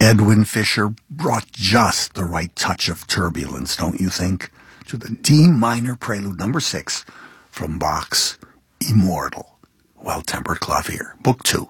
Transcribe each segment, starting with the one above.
Edwin Fischer brought just the right touch of turbulence, don't you think, to the D minor prelude number 6 from Bach's Immortal, Well-Tempered Clavier, Book 2.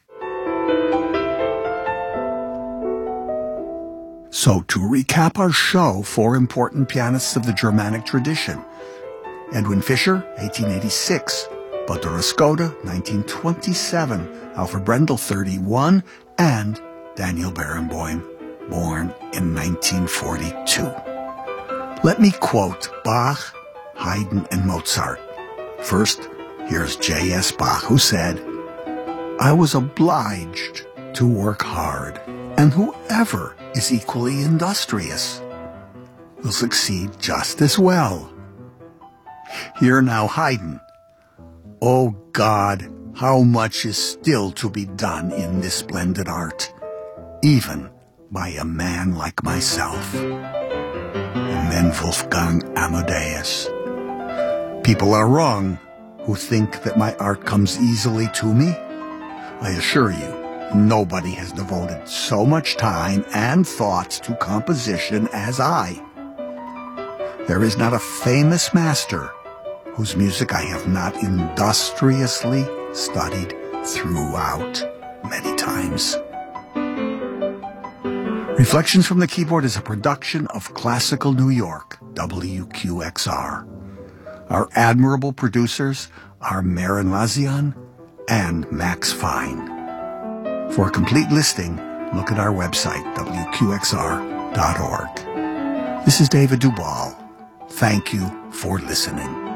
So, to recap our show, 4 important pianists of the Germanic tradition. Edwin Fischer, 1886, Badura Skoda, 1927, Alfred Brendel, 31, and Daniel Barenboim, born in 1942. Let me quote Bach, Haydn, and Mozart. First, here's J.S. Bach, who said, "I was obliged to work hard, and whoever is equally industrious will succeed just as well." Hear now Haydn. "Oh God, how much is still to be done in this splendid art, even by a man like myself." And then Wolfgang Amadeus. "People are wrong who think that my art comes easily to me. I assure you, nobody has devoted so much time and thought to composition as I. There is not a famous master whose music I have not industriously studied throughout many times." Reflections from the Keyboard is a production of Classical New York, WQXR. Our admirable producers are Maren Lazian and Max Fine. For a complete listing, look at our website, WQXR.org. This is David Duvall. Thank you for listening.